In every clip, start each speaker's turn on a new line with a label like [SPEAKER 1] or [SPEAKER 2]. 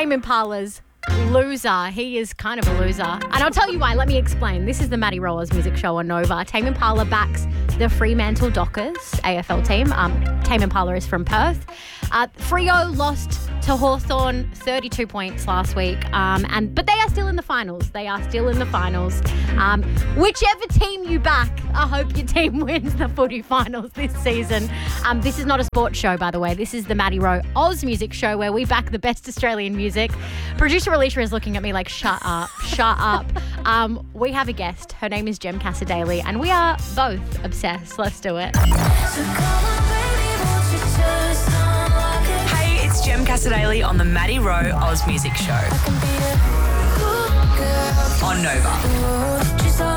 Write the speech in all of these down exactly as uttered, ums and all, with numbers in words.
[SPEAKER 1] Tame Impala's Loser. He is kind of a loser. And I'll tell you why. Let me explain. This is the Maddie Rollers Music Show on Nova. Tame Impala backs the Fremantle Dockers A F L team. Um, Tame Impala is from Perth. Uh, Freo lost to Hawthorn thirty-two points last week. Um, and But they are still in the finals. They are still in the finals. Um, whichever team you back, I hope your team wins the footy finals this season. Um, this is not a sports show, by the way. This is the Maddie Rowe Oz Music Show where we back the best Australian music. Producer Alicia is looking at me like, shut up, shut up. Um, we have a guest. Her name is Jem Casadei, and we are both obsessed. Let's do it.
[SPEAKER 2] Hey, it's Jem Casadei on the Maddie Rowe Oz Music Show on Nova.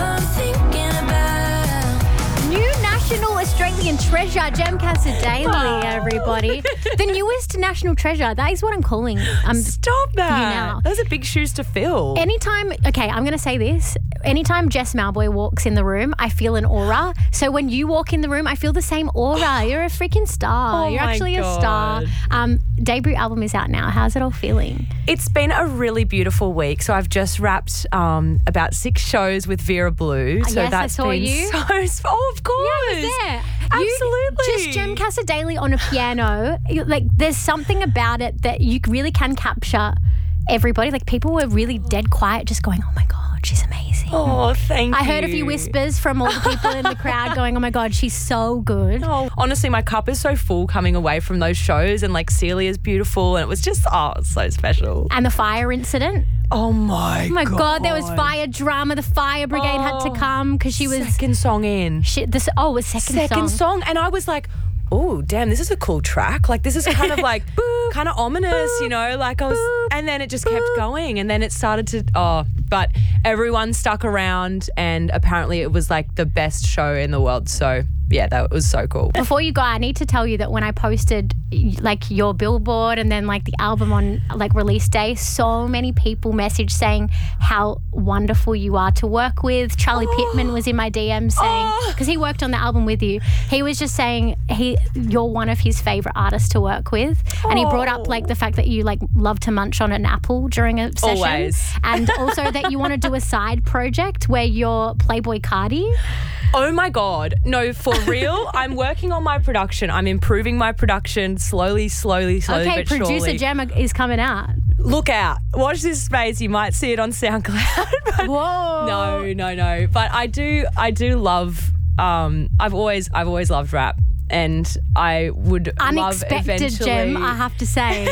[SPEAKER 1] New National Australian Treasure, Jem Casadei, everybody. The newest National Treasure. That is what I'm calling. Um,
[SPEAKER 2] Stop that.
[SPEAKER 1] You now.
[SPEAKER 2] Those are big shoes to fill.
[SPEAKER 1] Anytime, okay, I'm going to say this. Anytime Jess Malboy walks in the room, I feel an aura. So when you walk in the room, I feel the same aura. You're a freaking star.
[SPEAKER 2] Oh
[SPEAKER 1] You're
[SPEAKER 2] my
[SPEAKER 1] actually
[SPEAKER 2] God.
[SPEAKER 1] a star. Um, debut album is out now. How's it all feeling?
[SPEAKER 2] It's been a really beautiful week. So I've just wrapped um, about six shows with Vera Blue. So
[SPEAKER 1] yes, I
[SPEAKER 2] that's
[SPEAKER 1] saw
[SPEAKER 2] been
[SPEAKER 1] you.
[SPEAKER 2] so. Oh, of course.
[SPEAKER 1] Yeah, I was there.
[SPEAKER 2] Absolutely.
[SPEAKER 1] You, just Jem Casadei on a piano. You- Like, there's something about it that you really can capture everybody. Like, people were really dead quiet, just going, "Oh my God, she's amazing."
[SPEAKER 2] Oh, thank you.
[SPEAKER 1] I heard a few whispers from all the people in the crowd going, "Oh my God, she's so good."
[SPEAKER 2] Oh, honestly, my cup is so full coming away from those shows, and like Celia's beautiful, and it was just oh, it's so special.
[SPEAKER 1] And the fire incident.
[SPEAKER 2] Oh my,
[SPEAKER 1] Oh my God, there was fire drama. The fire brigade had to
[SPEAKER 2] Oh,
[SPEAKER 1] come because she was.
[SPEAKER 2] second song in.
[SPEAKER 1] Shit, this, oh, it was second,
[SPEAKER 2] Second
[SPEAKER 1] song.
[SPEAKER 2] song, and I was like, oh, damn, this is a cool track. Like, this is kind of like, kind of ominous, you know? Like, I was, and then it just kept going, and then it started to, oh, but everyone stuck around, and apparently it was like the best show in the world. So, yeah, that was so cool.
[SPEAKER 1] Before you go, I need to tell you that when I posted like your billboard and then like the album on like release day, so many people messaged saying how wonderful you are to work with. Charlie Pittman was in my D M saying, because he worked on the album with you, he was just saying he you're one of his favourite artists to work with. And he brought up like the fact that you like love to munch on an apple during a session.
[SPEAKER 2] Always.
[SPEAKER 1] And also that you want to do a side project where you're Playboy Cardi.
[SPEAKER 2] Oh my God. No, for real. I'm working on my production. I'm improving my production slowly, slowly, slowly,
[SPEAKER 1] Okay,
[SPEAKER 2] but
[SPEAKER 1] producer
[SPEAKER 2] surely.
[SPEAKER 1] Gemma is coming out.
[SPEAKER 2] Look out. Watch this space. You might see it on SoundCloud. But
[SPEAKER 1] Whoa.
[SPEAKER 2] No, no, no. But I do I do love um I've always I've always loved rap, and I would
[SPEAKER 1] Unexpected,
[SPEAKER 2] love eventually.
[SPEAKER 1] Jem, I have to say.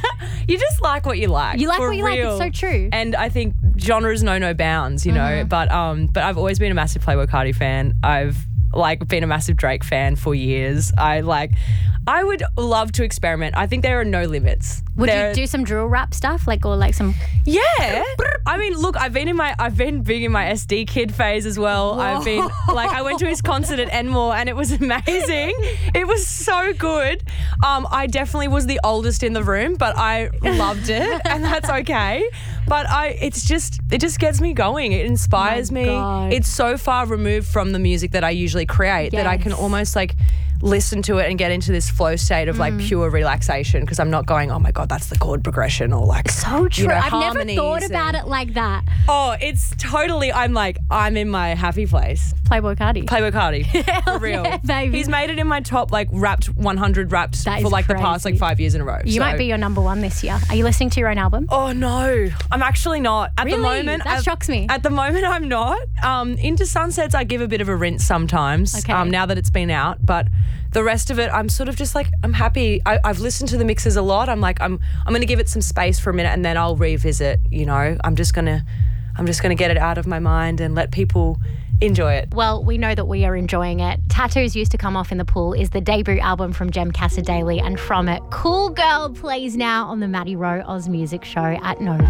[SPEAKER 2] You just like what you like.
[SPEAKER 1] You like
[SPEAKER 2] for
[SPEAKER 1] what you like.
[SPEAKER 2] real.
[SPEAKER 1] It's so true.
[SPEAKER 2] And I think genres know no bounds, you know.
[SPEAKER 1] Mm-hmm.
[SPEAKER 2] But um, but I've always been a massive Playboy Cardi fan. I've like been a massive Drake fan for years. I like. I would love to experiment. I think there are no limits.
[SPEAKER 1] Would
[SPEAKER 2] There-
[SPEAKER 1] you do some drill rap stuff, like or like some?
[SPEAKER 2] Yeah. I mean, look, I've been in my I've been big in my S D Kid phase as well. I've been like I went to his concert at Enmore, and it was amazing. It was so good. Um, I definitely was the oldest in the room, but I loved it, and that's okay. But I it's just it just gets me going. It inspires
[SPEAKER 1] My
[SPEAKER 2] me.
[SPEAKER 1] God.
[SPEAKER 2] It's so far removed from the music that I usually create that I can
[SPEAKER 1] Yes.
[SPEAKER 2] almost like listen to it and get into this flow state of like
[SPEAKER 1] Mm.
[SPEAKER 2] pure relaxation, because I'm not going, oh my God, that's the chord progression, or like
[SPEAKER 1] So true.
[SPEAKER 2] you know,
[SPEAKER 1] I've never
[SPEAKER 2] harmonies
[SPEAKER 1] thought about
[SPEAKER 2] and-
[SPEAKER 1] it like that.
[SPEAKER 2] Oh, it's totally, I'm like, I'm in my happy place.
[SPEAKER 1] Playboy Cardi.
[SPEAKER 2] Playboy Cardi. For real.
[SPEAKER 1] yeah, baby.
[SPEAKER 2] He's made it in my top like wrapped one hundred wrapped
[SPEAKER 1] That
[SPEAKER 2] for
[SPEAKER 1] is
[SPEAKER 2] like the past
[SPEAKER 1] crazy.
[SPEAKER 2] like five years in a row.
[SPEAKER 1] You
[SPEAKER 2] So-
[SPEAKER 1] might be your number one this year. Are you listening to your own album?
[SPEAKER 2] Oh no, I'm actually not. At
[SPEAKER 1] Really?
[SPEAKER 2] the moment,
[SPEAKER 1] That
[SPEAKER 2] at-
[SPEAKER 1] shocks me.
[SPEAKER 2] At the moment, I'm not. Um, Into Sunsets, I give a bit of a rinse sometimes.
[SPEAKER 1] Okay.
[SPEAKER 2] Um, now that it's been out, but the rest of it, I'm sort of just like I'm happy. I, I've listened to the mixes a lot. I'm like I'm I'm gonna give it some space for a minute, and then I'll revisit. You know, I'm just gonna I'm just gonna get it out of my mind and let people enjoy it.
[SPEAKER 1] Well, we know that we are enjoying it. Tattoos Used to Come Off in the Pool is the debut album from Jem Casadei, and from it, Cool Girl plays now on the Maddie Rowe Oz Music Show at Nova.